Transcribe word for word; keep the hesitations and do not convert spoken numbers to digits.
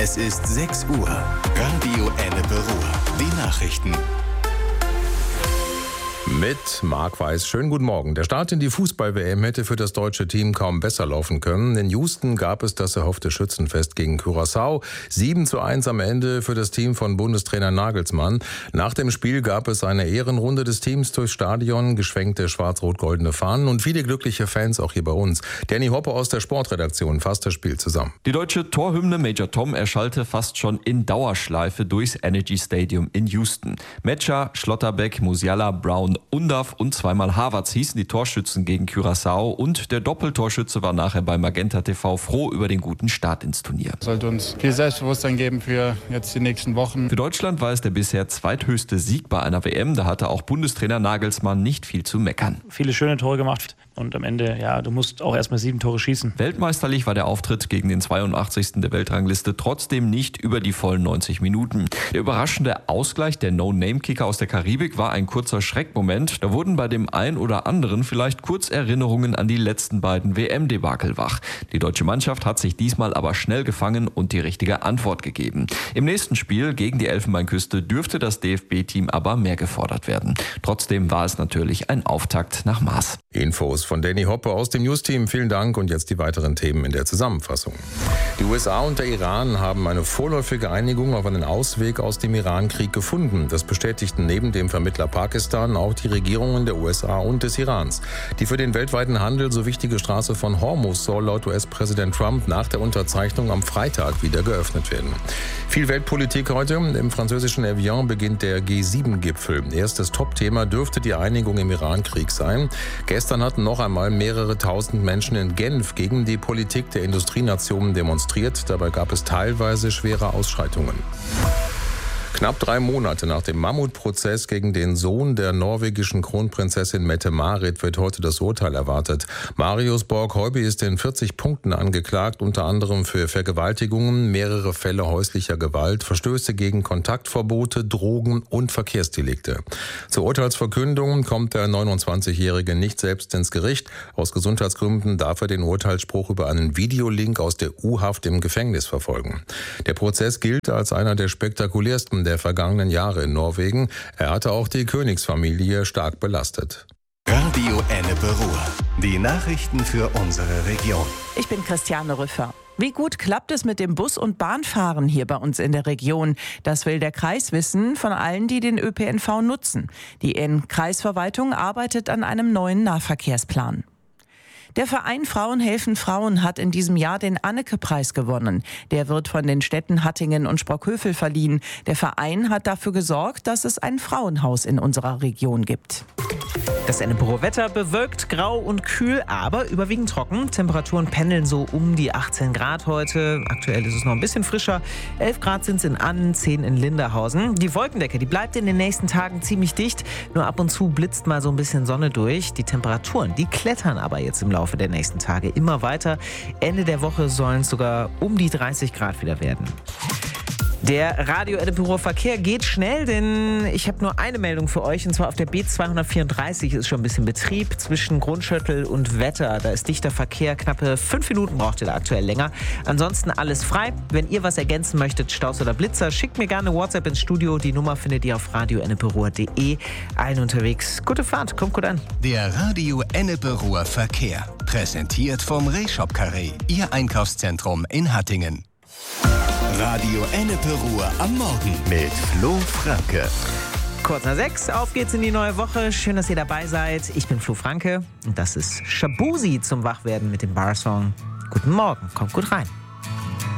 Es ist sechs Uhr. Radio Ennepe Ruhr. Die Nachrichten. Mit Marc Weiß. Schönen guten Morgen. Der Start in die Fußball-W M hätte für das deutsche Team kaum besser laufen können. In Houston gab es das erhoffte Schützenfest gegen Curaçao. sieben zu eins am Ende für das Team von Bundestrainer Nagelsmann. Nach dem Spiel gab es eine Ehrenrunde des Teams durchs Stadion, geschwenkte schwarz-rot-goldene Fahnen und viele glückliche Fans auch hier bei uns. Danny Hoppe aus der Sportredaktion fasst das Spiel zusammen. Die deutsche Torhymne Major Tom erschallte fast schon in Dauerschleife durchs Energy Stadium in Houston. Metscher, Schlotterbeck, Musiala, Brown, Undav und zweimal Havertz hießen die Torschützen gegen Curaçao und der Doppeltorschütze war nachher bei Magenta T V froh über den guten Start ins Turnier. Sollte uns viel Selbstbewusstsein geben für jetzt die nächsten Wochen. Für Deutschland war es der bisher zweithöchste Sieg bei einer W M. Da hatte auch Bundestrainer Nagelsmann nicht viel zu meckern. Viele schöne Tore gemacht und am Ende, ja, du musst auch erstmal sieben Tore schießen. Weltmeisterlich war der Auftritt gegen den zweiundachtzigsten der Weltrangliste trotzdem nicht über die vollen neunzig Minuten. Der überraschende Ausgleich der No-Name-Kicker aus der Karibik war ein kurzer Schreckmoment. Da wurden bei dem einen oder anderen vielleicht kurz Erinnerungen an die letzten beiden W M-Debakel wach. Die deutsche Mannschaft hat sich diesmal aber schnell gefangen und die richtige Antwort gegeben. Im nächsten Spiel gegen die Elfenbeinküste dürfte das D F B-Team aber mehr gefordert werden. Trotzdem war es natürlich ein Auftakt nach Maß. Infos von Danny Hoppe aus dem News-Team. Vielen Dank und jetzt die weiteren Themen in der Zusammenfassung. Die U S A und der Iran haben eine vorläufige Einigung auf einen Ausweg aus dem Iran-Krieg gefunden. Das bestätigten neben dem Vermittler Pakistan auch die Regierungen der U S A und des Irans. Die für den weltweiten Handel so wichtige Straße von Hormuz soll laut U S-Präsident Trump nach der Unterzeichnung am Freitag wieder geöffnet werden. Viel Weltpolitik heute. Im französischen Evian beginnt der G sieben Gipfel. Erstes Topthema dürfte die Einigung im Iran-Krieg sein. Gestern hatten noch einmal mehrere tausend Menschen in Genf gegen die Politik der Industrienationen demonstriert. Dabei gab es teilweise schwere Ausschreitungen. Knapp drei Monate nach dem Mammutprozess gegen den Sohn der norwegischen Kronprinzessin Mette-Marit wird heute das Urteil erwartet. Marius Borg-Heuby ist in vierzig Punkten angeklagt, unter anderem für Vergewaltigungen, mehrere Fälle häuslicher Gewalt, Verstöße gegen Kontaktverbote, Drogen und Verkehrsdelikte. Zur Urteilsverkündung kommt der neunundzwanzigjährige nicht selbst ins Gericht. Aus Gesundheitsgründen darf er den Urteilsspruch über einen Videolink aus der U-Haft im Gefängnis verfolgen. Der Prozess gilt als einer der spektakulärsten der vergangenen Jahre in Norwegen. Er hatte auch die Königsfamilie stark belastet. Radio Ennepe Ruhr. Die Nachrichten für unsere Region. Ich bin Christiane Rüffer. Wie gut klappt es mit dem Bus- und Bahnfahren hier bei uns in der Region? Das will der Kreis wissen von allen, die den Ö P N V nutzen. Die Kreisverwaltung arbeitet an einem neuen Nahverkehrsplan. Der Verein Frauen helfen Frauen hat in diesem Jahr den Anneke-Preis gewonnen. Der wird von den Städten Hattingen und Sprockhövel verliehen. Der Verein hat dafür gesorgt, dass es ein Frauenhaus in unserer Region gibt. Das Ennepeer Wetter bewölkt, grau und kühl, aber überwiegend trocken. Temperaturen pendeln so um die achtzehn Grad heute. Aktuell ist es noch ein bisschen frischer. elf Grad sind es in Annen, zehn in Linderhausen. Die Wolkendecke, die bleibt in den nächsten Tagen ziemlich dicht. Nur ab und zu blitzt mal so ein bisschen Sonne durch. Die Temperaturen, die klettern aber jetzt im Laufe der nächsten Tage immer weiter. Ende der Woche sollen es sogar um die dreißig Grad wieder werden. Der Radio Ennepe Verkehr geht schnell, denn ich habe nur eine Meldung für euch, und zwar auf der B zweihundertvierunddreißig ist schon ein bisschen Betrieb zwischen Grundschöttel und Wetter. Da ist dichter Verkehr, knappe fünf Minuten braucht ihr da aktuell länger. Ansonsten alles frei. Wenn ihr was ergänzen möchtet, Staus oder Blitzer, schickt mir gerne WhatsApp ins Studio. Die Nummer findet ihr auf radio ennepe ruhr punkt de. Allen unterwegs, gute Fahrt, kommt gut an. Der Radio Ennepe Ruhr Verkehr, präsentiert vom Reshop Carré, Ihr Einkaufszentrum in Hattingen. Radio Ennepe Ruhr am Morgen mit Flo Franke. Kurz nach sechs, auf geht's in die neue Woche. Schön, dass ihr dabei seid. Ich bin Flo Franke und das ist Shabuzi zum Wachwerden mit dem Bar-Song. Guten Morgen, kommt gut rein.